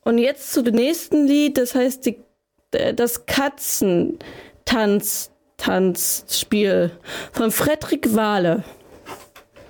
Und jetzt zu dem nächsten Lied, das heißt das Katzentanzspiel von Fredrik Wahle.